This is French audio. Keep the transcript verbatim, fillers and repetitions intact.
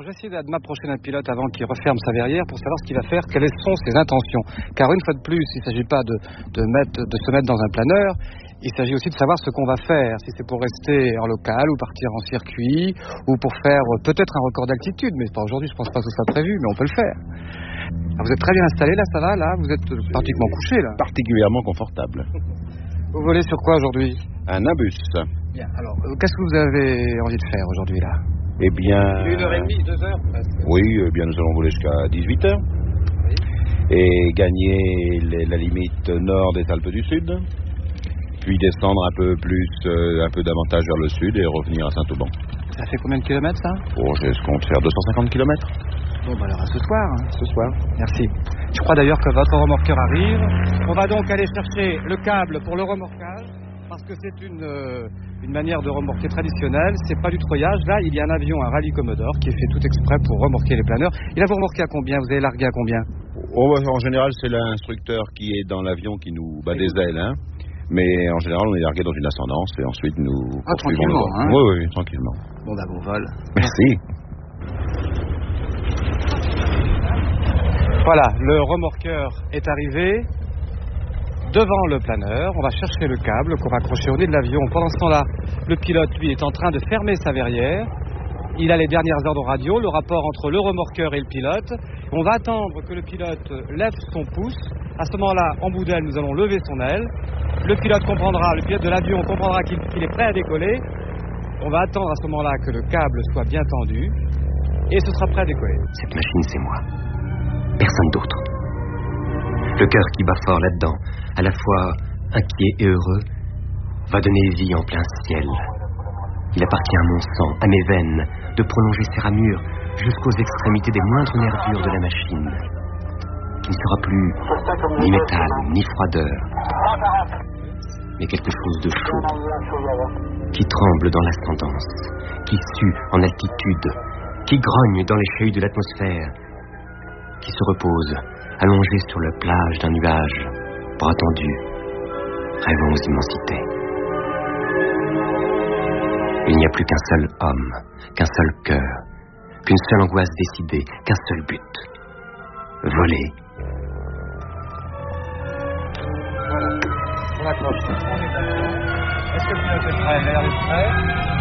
je vais essayer de m'approcher d'un pilote avant qu'il referme sa verrière pour savoir ce qu'il va faire, quelles sont ses intentions. Car une fois de plus, il ne s'agit pas de, de, mettre, de se mettre dans un planeur, il s'agit aussi de savoir ce qu'on va faire, si c'est pour rester en local ou partir en circuit ou pour faire peut-être un record d'altitude, mais pas aujourd'hui, je ne pense pas que ce soit prévu, mais on peut le faire. Alors vous êtes très bien installé là, ça va là? Vous êtes pratiquement couché là? Particulièrement confortable. Vous volez sur quoi aujourd'hui? Un Nimbus. Bien, alors qu'est-ce que vous avez envie de faire aujourd'hui là? Eh bien... Une heure et demie, deux heures presque. Oui, eh bien nous allons voler jusqu'à dix-huit heures. Oui. Et gagner les, la limite nord des Alpes du Sud. Puis descendre un peu plus, euh, un peu davantage vers le sud et revenir à Saint-Auban. Ça fait combien de kilomètres ça? Oh, j'escompte faire deux cent cinquante kilomètres. Bon, bah alors à ce soir. Hein. Ce soir. Merci. Je crois d'ailleurs que votre remorqueur arrive. On va donc aller chercher le câble pour le remorquage, parce que c'est une, euh, une manière de remorquer traditionnelle. C'est pas du treuillage. Là, il y a un avion, un Rallye Commodore, qui est fait tout exprès pour remorquer les planeurs. Il a vous remorqué à combien? Vous avez largué à combien? Oh, en général, c'est l'instructeur qui est dans l'avion qui nous bat des ailes, hein. Mais en général, on est largué dans une ascendance et ensuite nous ah, tranquillement, le hein. Oui, oui, tranquillement. Bon, bah, bon vol. Merci. Voilà, le remorqueur est arrivé devant le planeur. On va chercher le câble qu'on va accrocher au nez de l'avion. Pendant ce temps-là, le pilote, lui, est en train de fermer sa verrière. Il a les dernières heures de radio, le rapport entre le remorqueur et le pilote. On va attendre que le pilote lève son pouce. À ce moment-là, en bout d'aile, nous allons lever son aile. Le pilote comprendra, le pilote de l'avion comprendra qu'il, qu'il est prêt à décoller. On va attendre à ce moment-là que le câble soit bien tendu et ce sera prêt à décoller. Cette machine, c'est moi. Personne d'autre. Le cœur qui bat fort là-dedans, à la fois inquiet et heureux, va donner vie en plein ciel. Il appartient à mon sang, à mes veines, de prolonger ses ramures jusqu'aux extrémités des moindres nervures de la machine, qui ne sera plus ni métal, ni froideur, mais quelque chose de chaud, qui tremble dans l'ascendance, qui sue en altitude, qui grogne dans les chahutes de l'atmosphère, qui se repose, allongé sur la plage d'un nuage, bras tendus, rêvant aux immensités. Il n'y a plus qu'un seul homme, qu'un seul cœur, qu'une seule angoisse décidée, qu'un seul but. Voler. Voilà, on accroche. On est d'accord. Est-ce que le pilote est prêt? Il a l'air d'être prêt.